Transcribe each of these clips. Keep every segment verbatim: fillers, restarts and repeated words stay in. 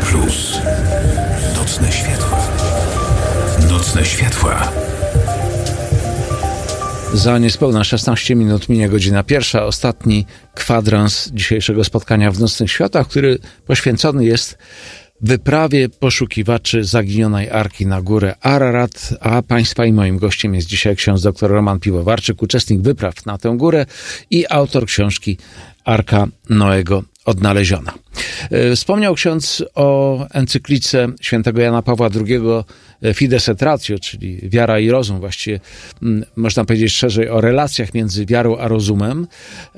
Plus. Nocne światła. Nocne światła. Za niespełna szesnaście minut minie godzina pierwsza. Ostatni kwadrans dzisiejszego spotkania w Nocnych Światłach, który poświęcony jest wyprawie poszukiwaczy zaginionej Arki na górę Ararat, a Państwa i moim gościem jest dzisiaj ksiądz dr Roman Piwowarczyk, uczestnik wypraw na tę górę i autor książki Arka Noego odnaleziona. Wspomniał ksiądz o encyklice świętego Jana Pawła drugiego Fides et Ratio, czyli wiara i rozum, właściwie można powiedzieć szerzej o relacjach między wiarą a rozumem.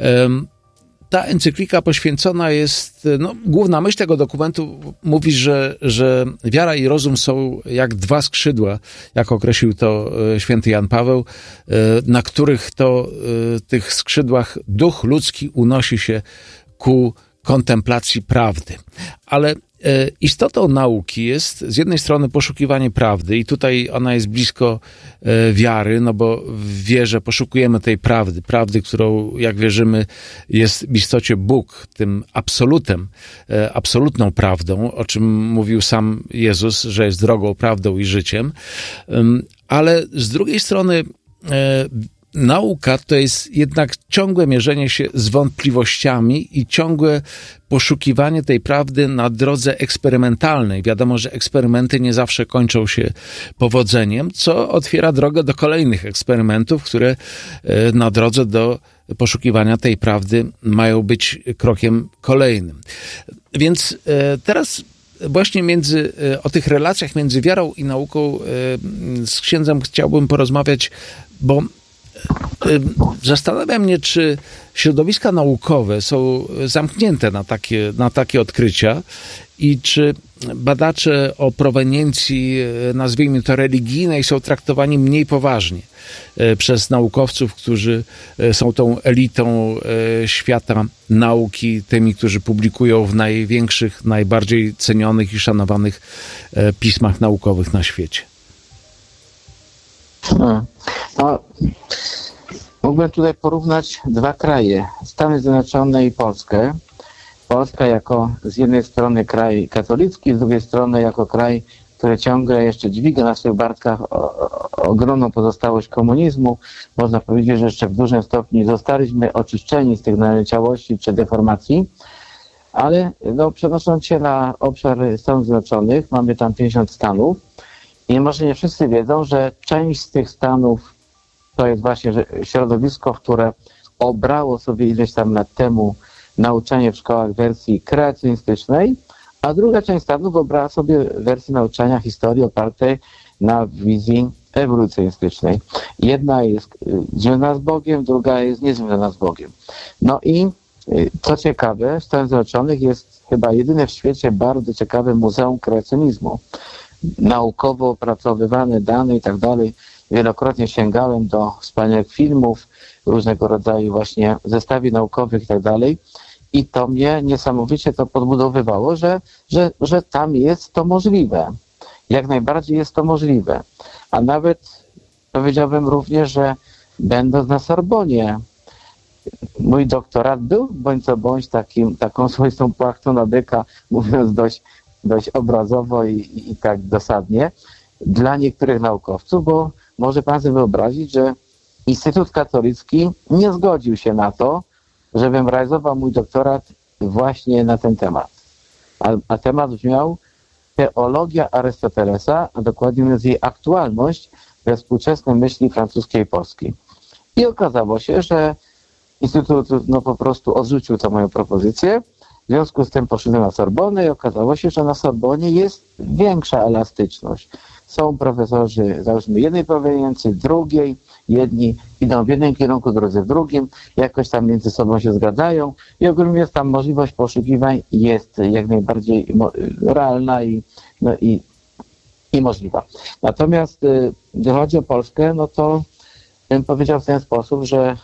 Ta encyklika poświęcona jest, no, główna myśl tego dokumentu mówi, że, że wiara i rozum są jak dwa skrzydła, jak określił to święty Jan Paweł, na których to tych skrzydłach duch ludzki unosi się ku kontemplacji prawdy. Ale istotą nauki jest z jednej strony poszukiwanie prawdy i tutaj ona jest blisko wiary, no bo w wierze poszukujemy tej prawdy, prawdy, którą, jak wierzymy, jest w istocie Bóg, tym absolutem, absolutną prawdą, o czym mówił sam Jezus, że jest drogą, prawdą i życiem. Ale z drugiej strony nauka to jest jednak ciągłe mierzenie się z wątpliwościami i ciągłe poszukiwanie tej prawdy na drodze eksperymentalnej. Wiadomo, że eksperymenty nie zawsze kończą się powodzeniem, co otwiera drogę do kolejnych eksperymentów, które na drodze do poszukiwania tej prawdy mają być krokiem kolejnym. Więc teraz właśnie między, o tych relacjach między wiarą i nauką z księdzem chciałbym porozmawiać, bo zastanawia mnie, czy środowiska naukowe są zamknięte na takie, na takie odkrycia i czy badacze o proweniencji, nazwijmy to religijnej, są traktowani mniej poważnie przez naukowców, którzy są tą elitą świata nauki, tymi, którzy publikują w największych, najbardziej cenionych i szanowanych pismach naukowych na świecie. Hmm. No, mógłbym tutaj porównać dwa kraje, Stany Zjednoczone i Polskę. Polska jako z jednej strony kraj katolicki, z drugiej strony jako kraj, który ciągle jeszcze dźwiga na swych barkach o, o, ogromną pozostałość komunizmu. Można powiedzieć, że jeszcze w dużym stopniu zostaliśmy oczyszczeni z tych naleciałości czy deformacji, ale no, przenosząc się na obszar Stanów Zjednoczonych, mamy tam pięćdziesiąt stanów i może nie wszyscy wiedzą, że część z tych stanów to jest właśnie środowisko, które obrało sobie ileś tam lat temu nauczanie w szkołach wersji kreacjonistycznej, a druga część stanów obrała sobie wersję nauczania historii opartej na wizji ewolucjonistycznej. Jedna jest związana z Bogiem, druga jest niezwiązana z Bogiem. No i co ciekawe, w Stanach Zjednoczonych jest chyba jedyne w świecie bardzo ciekawe muzeum kreacjonizmu. Naukowo opracowywane dane i tak dalej. Wielokrotnie sięgałem do wspaniałych filmów, różnego rodzaju właśnie zestawi naukowych i tak dalej. I to mnie niesamowicie to podbudowywało, że, że, że tam jest to możliwe. Jak najbardziej jest to możliwe. A nawet powiedziałbym również, że będąc na Sorbonie, mój doktorat był bądź co bądź takim, taką swoistą płachtą na byka, mówiąc dość, dość obrazowo i, i, i tak dosadnie, dla niektórych naukowców, bo może pan sobie wyobrazić, że Instytut Katolicki nie zgodził się na to, żebym realizował mój doktorat właśnie na ten temat. A, a temat brzmiał teologia Arystotelesa, a dokładnie mówiąc jej aktualność we współczesnej myśli francuskiej i polskiej. I okazało się, że Instytut no, po prostu odrzucił tę moją propozycję. W związku z tym poszedłem na Sorbonę i okazało się, że na Sorbonie jest większa elastyczność. Są profesorzy, załóżmy, jednej proweniencji, drugiej, jedni idą w jednym kierunku, drudzy w drugim, jakoś tam między sobą się zgadzają i ogólnie jest tam możliwość poszukiwań jest jak najbardziej realna i, no i, i możliwa. Natomiast gdy chodzi o Polskę, no to bym powiedział w ten sposób, że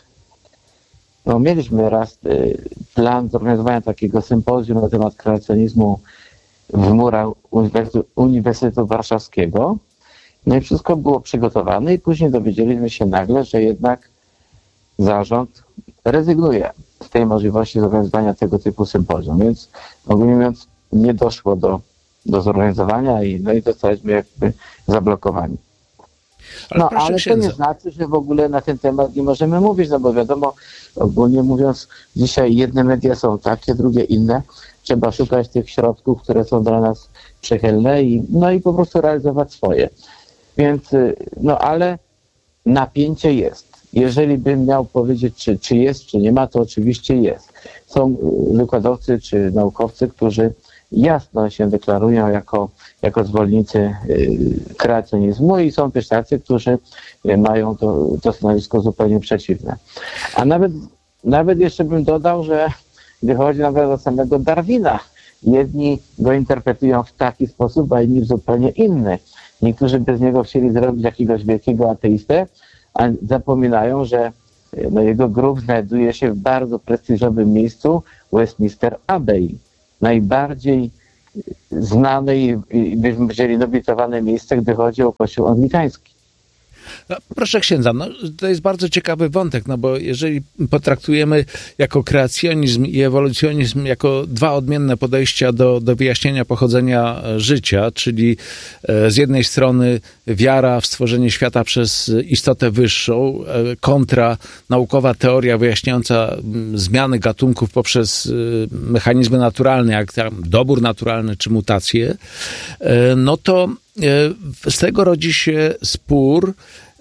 no, mieliśmy raz plan zorganizowania takiego sympozjum na temat kreacjonizmu w murach Uniwersytetu, Uniwersytetu Warszawskiego. No i wszystko było przygotowane i później dowiedzieliśmy się nagle, że jednak zarząd rezygnuje z tej możliwości zorganizowania tego typu sympozjum. Więc ogólnie mówiąc nie doszło do do zorganizowania i, no i zostaliśmy jakby zablokowani. Ale no, proszę ale księdza. to nie znaczy, że w ogóle na ten temat nie możemy mówić, no bo wiadomo, ogólnie mówiąc, dzisiaj jedne media są takie, drugie inne. Trzeba szukać tych środków, które są dla nas przychylne i, no i po prostu realizować swoje. Więc, no ale napięcie jest. Jeżeli bym miał powiedzieć, czy, czy jest, czy nie ma, to oczywiście jest. Są wykładowcy czy naukowcy, którzy jasno się deklarują jako, jako zwolennicy kreacjonizmu i są też tacy, którzy mają to, to stanowisko zupełnie przeciwne. A nawet, nawet jeszcze bym dodał, że gdy chodzi nawet o samego Darwina, jedni go interpretują w taki sposób, a inni w zupełnie inny. Niektórzy bez niego chcieli zrobić jakiegoś wielkiego ateistę, a zapominają, że no, jego grób znajduje się w bardzo prestiżowym miejscu Westminster Abbey. Najbardziej znane i, byśmy powiedzieli, nobilitowane miejsce, gdy chodzi o kościół anglikański. No, proszę księdza, no, to jest bardzo ciekawy wątek, no bo jeżeli potraktujemy jako kreacjonizm i ewolucjonizm jako dwa odmienne podejścia do, do wyjaśnienia pochodzenia życia, czyli e, z jednej strony wiara w stworzenie świata przez istotę wyższą, e, kontra naukowa teoria wyjaśniająca m, zmiany gatunków poprzez e, mechanizmy naturalne, jak tam dobór naturalny czy mutacje, e, no to z tego rodzi się spór,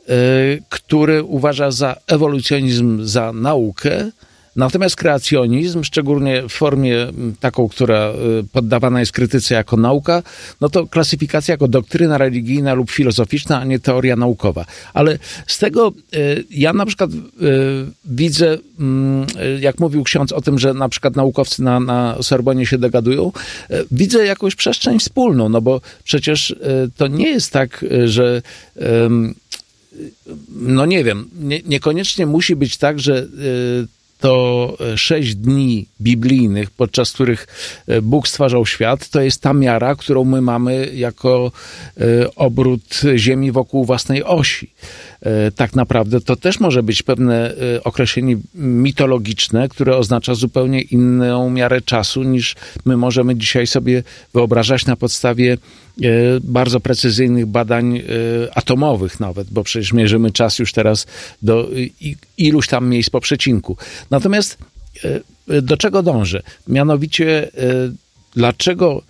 który uważa za ewolucjonizm za naukę, natomiast kreacjonizm, szczególnie w formie taką, która poddawana jest krytyce jako nauka, no to klasyfikacja jako doktryna religijna lub filozoficzna, a nie teoria naukowa. Ale z tego ja na przykład widzę, jak mówił ksiądz o tym, że na przykład naukowcy na, na Sorbonie się dogadują, widzę jakąś przestrzeń wspólną, no bo przecież to nie jest tak, że no nie wiem, nie, niekoniecznie musi być tak, że to sześć dni biblijnych, podczas których Bóg stwarzał świat, to jest ta miara, którą my mamy jako obrót Ziemi wokół własnej osi. Tak naprawdę to też może być pewne określenie mitologiczne, które oznacza zupełnie inną miarę czasu, niż my możemy dzisiaj sobie wyobrażać na podstawie bardzo precyzyjnych badań atomowych nawet, bo przecież mierzymy czas już teraz do iluś tam miejsc po przecinku. Natomiast do czego dążę? Mianowicie, dlaczego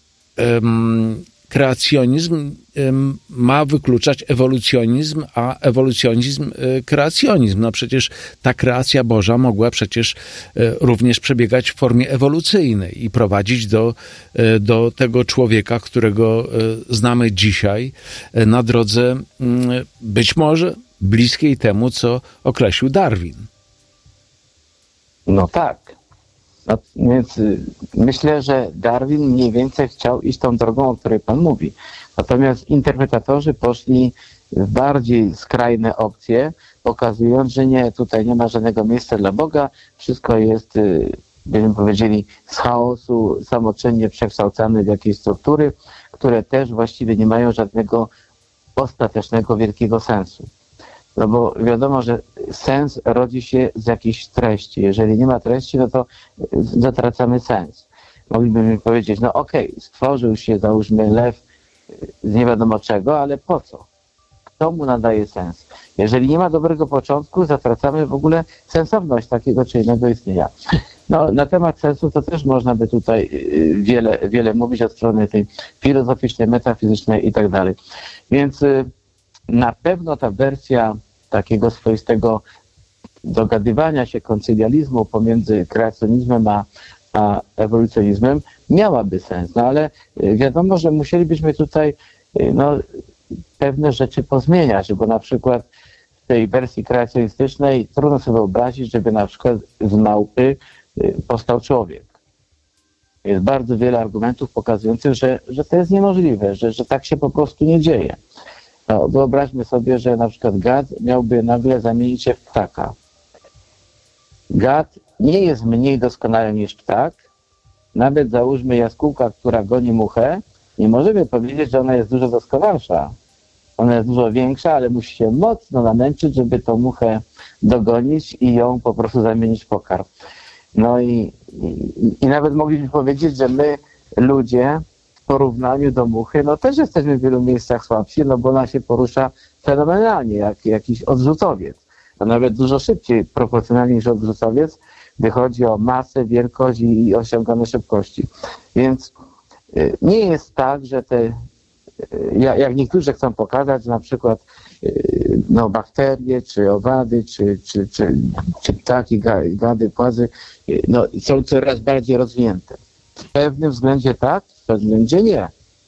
kreacjonizm ma wykluczać ewolucjonizm, a ewolucjonizm kreacjonizm. No przecież ta kreacja Boża mogła przecież również przebiegać w formie ewolucyjnej i prowadzić do, do tego człowieka, którego znamy dzisiaj, na drodze być może bliskiej temu, co określił Darwin. No tak. No, więc y, myślę, że Darwin mniej więcej chciał iść tą drogą, o której pan mówi. Natomiast interpretatorzy poszli w bardziej skrajne opcje, pokazując, że nie, tutaj nie ma żadnego miejsca dla Boga, wszystko jest, y, byśmy powiedzieli, z chaosu samoczynnie przekształcane w jakieś struktury, które też właściwie nie mają żadnego ostatecznego, wielkiego sensu. No bo wiadomo, że sens rodzi się z jakiejś treści. Jeżeli nie ma treści, no to zatracamy sens. Moglibyśmy powiedzieć, no okej, okay, stworzył się, załóżmy, lew z nie wiadomo czego, ale po co? Kto mu nadaje sens? Jeżeli nie ma dobrego początku, zatracamy w ogóle sensowność takiego czy innego istnienia. No, na temat sensu to też można by tutaj wiele, wiele mówić od strony tej filozoficznej, metafizycznej i tak dalej. Więc na pewno ta wersja takiego swoistego dogadywania się, koncylializmu pomiędzy kreacjonizmem a, a ewolucjonizmem miałaby sens. No ale wiadomo, że musielibyśmy tutaj no, pewne rzeczy pozmieniać, bo na przykład w tej wersji kreacjonistycznej trudno sobie wyobrazić, żeby na przykład z małpy powstał człowiek. Jest bardzo wiele argumentów pokazujących, że, że to jest niemożliwe, że, że tak się po prostu nie dzieje. No, wyobraźmy sobie, że na przykład gad miałby nagle zamienić się w ptaka. Gad nie jest mniej doskonały niż ptak. Nawet załóżmy jaskółka, która goni muchę, nie możemy powiedzieć, że ona jest dużo doskonalsza. Ona jest dużo większa, ale musi się mocno namęczyć, żeby tą muchę dogonić i ją po prostu zamienić w pokarm. No i, i, i nawet mogliśmy powiedzieć, że my, ludzie, w porównaniu do muchy, no też jesteśmy w wielu miejscach słabsi, no bo ona się porusza fenomenalnie, jak jakiś odrzutowiec. A nawet dużo szybciej, proporcjonalnie niż odrzutowiec, gdy chodzi o masę, wielkość i osiągane szybkości. Więc y, nie jest tak, że te, y, jak niektórzy chcą pokazać, że na przykład y, no, bakterie, czy owady, czy, czy, czy, czy ptaki, gady, płazy, y, no, są coraz bardziej rozwinięte. W pewnym względzie tak, w pewnym względzie nie.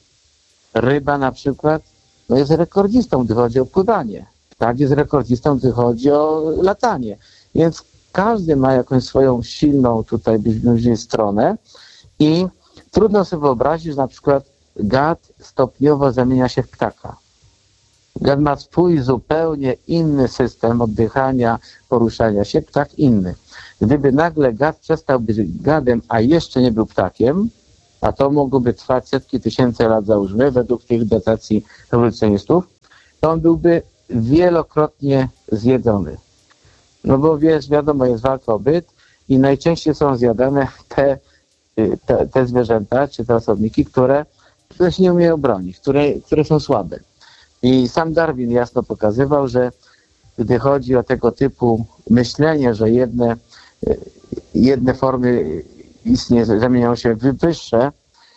Ryba na przykład no, jest rekordzistą, gdy chodzi o pływanie. Tak, jest rekordzistą, gdy chodzi o latanie. Więc każdy ma jakąś swoją silną tutaj byśmy stronę i trudno sobie wyobrazić, że na przykład gad stopniowo zamienia się w ptaka. Gad ma swój zupełnie inny system oddychania, poruszania się, ptak inny. Gdyby nagle gad przestał być gadem, a jeszcze nie był ptakiem, a to mogłoby trwać setki tysięcy lat, załóżmy, według tych datacji ewolucjonistów, to on byłby wielokrotnie zjedzony. No bo wiesz, wiadomo, jest walka o byt i najczęściej są zjadane te, te, te zwierzęta, czy te osobniki, które, które się nie umieją bronić, które, które są słabe. I sam Darwin jasno pokazywał, że gdy chodzi o tego typu myślenie, że jedne, jedne formy istnieją, zamieniają się w wyższe,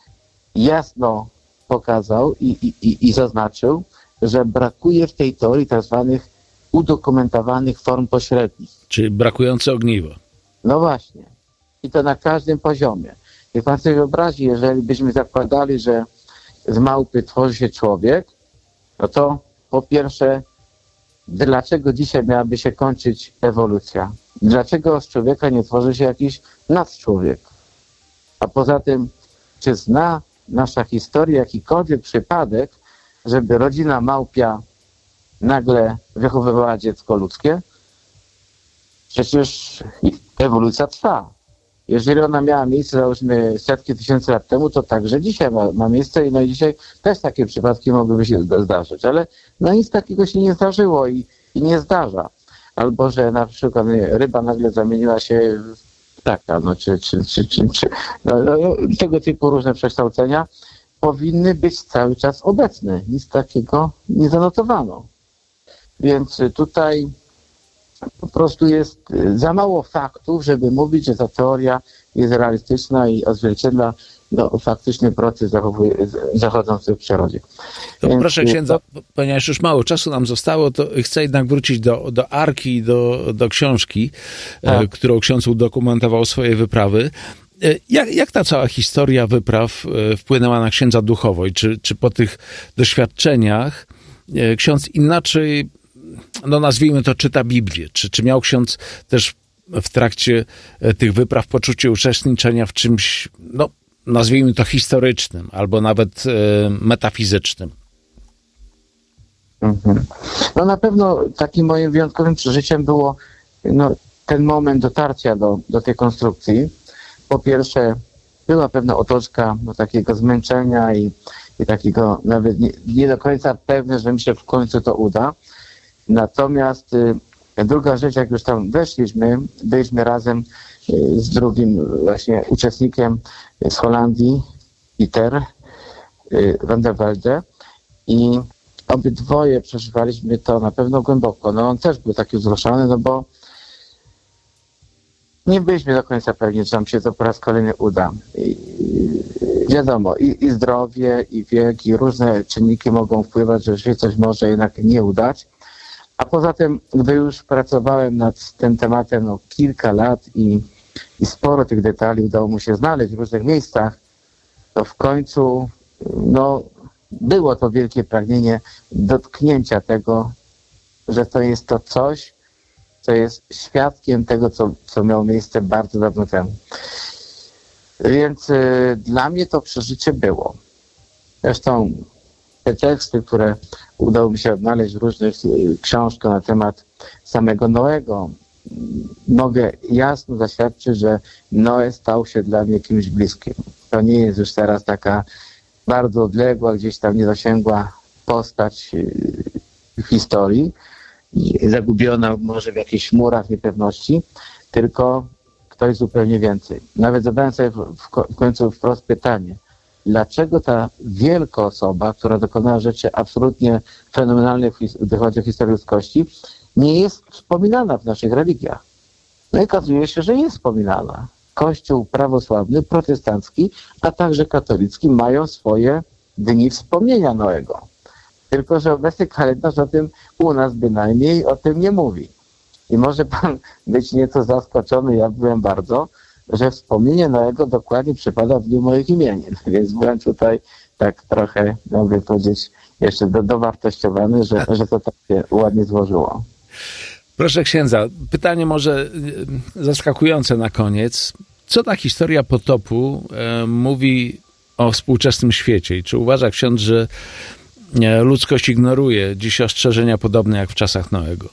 jasno pokazał i, i, i zaznaczył, że brakuje w tej teorii tak zwanych udokumentowanych form pośrednich. Czyli brakujące ogniwo. No właśnie. I to na każdym poziomie. Jak pan sobie wyobrazi, jeżeli byśmy zakładali, że z małpy tworzy się człowiek, no to po pierwsze, dlaczego dzisiaj miałaby się kończyć ewolucja? Dlaczego z człowieka nie tworzy się jakiś nadczłowiek? A poza tym, czy zna nasza historia jakikolwiek przypadek, żeby rodzina małpia nagle wychowywała dziecko ludzkie? Przecież ewolucja trwa. Jeżeli ona miała miejsce, załóżmy, setki tysięcy lat temu, to także dzisiaj ma, ma miejsce i no i dzisiaj też takie przypadki mogłyby się zdarzyć, ale no nic takiego się nie zdarzyło i, i nie zdarza. Albo, że na przykład nie, ryba nagle zamieniła się w ptaka, no czy, czy, czy, czy, czy no, no, tego typu różne przekształcenia powinny być cały czas obecne. Nic takiego nie zanotowano. Więc tutaj po prostu jest za mało faktów, żeby mówić, że ta teoria jest realistyczna i odzwierciedla no, faktyczny proces zachodzący w przyrodzie. To Więc, proszę księdza, to... ponieważ już mało czasu nam zostało, to chcę jednak wrócić do, do Arki, do, do książki, tak. e, którą ksiądz udokumentował swoje wyprawy. Jak, jak ta cała historia wypraw wpłynęła na księdza duchowo? I czy, czy po tych doświadczeniach ksiądz inaczej, no nazwijmy to, czyta Biblię? Czy, czy miał ksiądz też w trakcie tych wypraw poczucie uczestniczenia w czymś, no nazwijmy to historycznym, albo nawet e, metafizycznym? Mhm. No na pewno takim moim wyjątkowym przeżyciem było no, ten moment dotarcia do, do tej konstrukcji. Po pierwsze, była pewna otoczka no, takiego zmęczenia i, i takiego nawet nie, nie do końca pewne, że mi się w końcu to uda. Natomiast y, druga rzecz, jak już tam weszliśmy, byliśmy razem y, z drugim właśnie uczestnikiem z Holandii, Peter y, van der Velde, i obydwoje przeżywaliśmy to na pewno głęboko. No on też był taki wzruszony, no bo nie byliśmy do końca pewni, że nam się to po raz kolejny uda. I, wiadomo, i, i zdrowie, i wiek, i różne czynniki mogą wpływać, że się coś może jednak nie udać. A poza tym, gdy już pracowałem nad tym tematem no, kilka lat i, i sporo tych detali udało mu się znaleźć w różnych miejscach, to w końcu no, było to wielkie pragnienie dotknięcia tego, że to jest to coś, co jest świadkiem tego, co, co miało miejsce bardzo dawno temu. Więc y, dla mnie to przeżycie było. Zresztą te teksty, które udało mi się odnaleźć w różnych y, książkach na temat samego Noego, y, mogę jasno zaświadczyć, że Noe stał się dla mnie kimś bliskim. To nie jest już teraz taka bardzo odległa, gdzieś tam niezasięgła postać y, w historii, i zagubiona może w jakichś murach niepewności, tylko ktoś zupełnie więcej. Nawet zadałem sobie w, w końcu wprost pytanie, dlaczego ta wielka osoba, która dokonała rzeczy absolutnie fenomenalnych, gdy chodzi o historię ludzkości, nie jest wspominana w naszych religiach. No i okazuje się, że jest wspominana. Kościół prawosławny, protestancki, a także katolicki mają swoje dni wspomnienia Noego. Tylko że obecny kalendarz o tym u nas bynajmniej o tym nie mówi. I może pan być nieco zaskoczony, ja byłem bardzo, że wspomnienie Noego dokładnie przypada w dniu moich imienin. Więc byłem tutaj tak trochę, mogę powiedzieć, jeszcze do, dowartościowany, że, że to tak się ładnie złożyło. Proszę księdza, pytanie może zaskakujące na koniec. Co ta historia potopu e, mówi o współczesnym świecie? I czy uważa ksiądz, że ludzkość ignoruje dziś ostrzeżenia podobne jak w czasach Noego?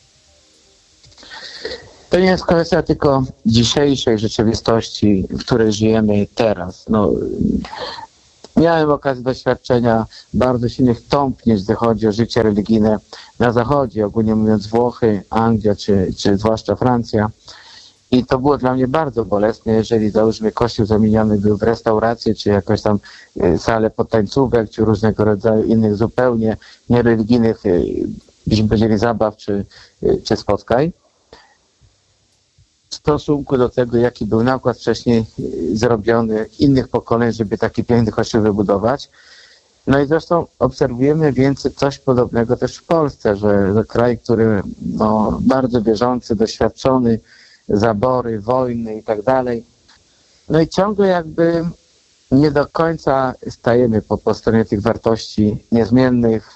To nie jest kwestia tylko dzisiejszej rzeczywistości, w której żyjemy teraz. No, miałem okazję doświadczenia bardzo silnych tąpnięć, gdy chodzi o życie religijne na Zachodzie, ogólnie mówiąc Włochy, Anglia czy, czy zwłaszcza Francja. I to było dla mnie bardzo bolesne, jeżeli załóżmy kościół zamieniony był w restaurację, czy jakąś tam salę podtańcówek, czy różnego rodzaju innych zupełnie niereligijnych, byśmy powiedzieli, zabaw czy, czy spotkań. W stosunku do tego, jaki był nakład wcześniej zrobiony innych pokoleń, żeby taki piękny kościół wybudować. No i zresztą obserwujemy więcej coś podobnego też w Polsce, że, że kraj, który no, bardzo wierzący, doświadczony, zabory, wojny i tak dalej. No i ciągle jakby nie do końca stajemy po, po stronie tych wartości niezmiennych,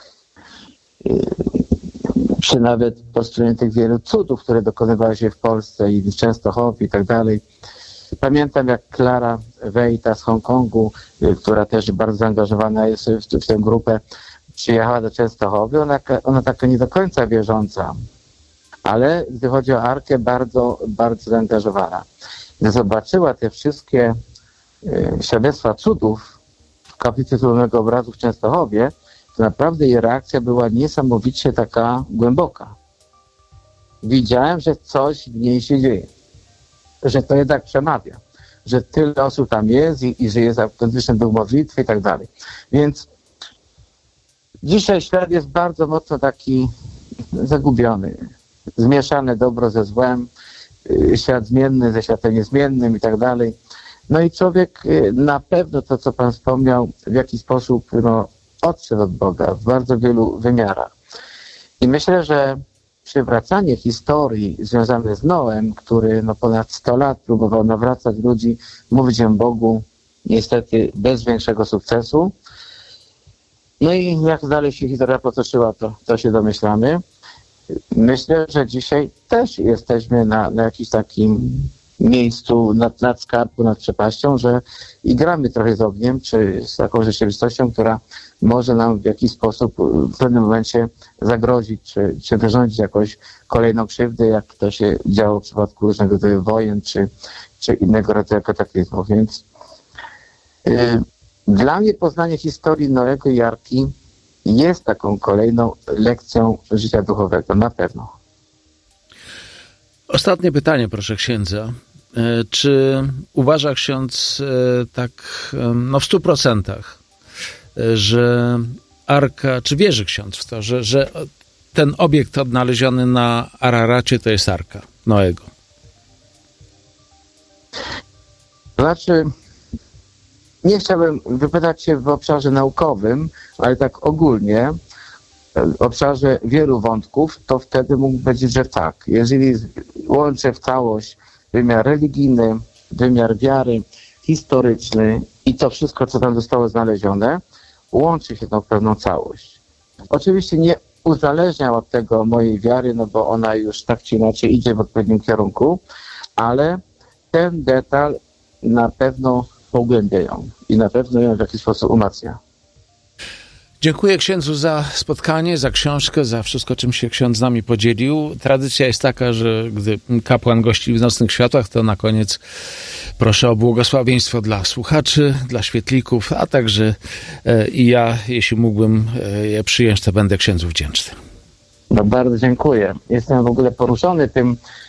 czy nawet po stronie tych wielu cudów, które dokonywały się w Polsce i w Częstochowie i tak dalej. Pamiętam, jak Klara Wejta z Hongkongu, która też bardzo zaangażowana jest w, w tę grupę, przyjechała do Częstochowy. Ona, ona taka nie do końca wierząca, ale gdy chodzi o Arkę, bardzo, bardzo zaangażowana. Gdy zobaczyła te wszystkie y, świadectwa cudów w kaplicy Cudownego Obrazu w Częstochowie, to naprawdę jej reakcja była niesamowicie taka głęboka. Widziałem, że coś w niej się dzieje, że to jednak przemawia, że tyle osób tam jest i, i że jest autentyczny duch modlitwy i tak dalej. Więc dzisiaj świat jest bardzo mocno taki zagubiony, zmieszane dobro ze złem, świat zmienny ze światem niezmiennym i tak dalej. No i człowiek na pewno to, co pan wspomniał, w jaki sposób no, odszedł od Boga w bardzo wielu wymiarach. I myślę, że przywracanie historii związanej z Noem, który no, ponad sto lat próbował nawracać ludzi, mówić im Bogu, niestety bez większego sukcesu. No i jak dalej się historia potoczyła, to, to się domyślamy. Myślę, że dzisiaj też jesteśmy na, na jakimś takim miejscu nad, nad skarbu, nad przepaścią, że i gramy trochę z ogniem, czy z taką rzeczywistością, która może nam w jakiś sposób w pewnym momencie zagrozić, czy, czy wyrządzić jakąś kolejną krzywdę, jak to się działo w przypadku różnego rodzaju wojen, czy, czy innego rodzaju kataklizmów. Więc yy, dla mnie poznanie historii Noego i Arki jest taką kolejną lekcją życia duchowego, na pewno. Ostatnie pytanie, proszę księdza. Czy uważa ksiądz tak no w stu procentach, że Arka, czy wierzy ksiądz w to, że, że ten obiekt odnaleziony na Araracie to jest Arka Noego? Znaczy, nie chciałbym wypowiadać się w obszarze naukowym, ale tak ogólnie, w obszarze wielu wątków, to wtedy mógł powiedzieć, że tak. Jeżeli łączę w całość wymiar religijny, wymiar wiary, historyczny i to wszystko, co tam zostało znalezione, łączy się to w pewną całość. Oczywiście nie uzależniam od tego mojej wiary, no bo ona już tak czy inaczej idzie w odpowiednim kierunku, ale ten detal na pewno pogłębia ją i na pewno ją w jakiś sposób umacnia. Dziękuję księdzu za spotkanie, za książkę, za wszystko, czym się ksiądz z nami podzielił. Tradycja jest taka, że gdy kapłan gości w Nocnych Światłach, to na koniec proszę o błogosławieństwo dla słuchaczy, dla świetlików, a także e, i ja, jeśli mógłbym e, je przyjąć, to będę księdzu wdzięczny. No bardzo dziękuję. Jestem w ogóle poruszony tym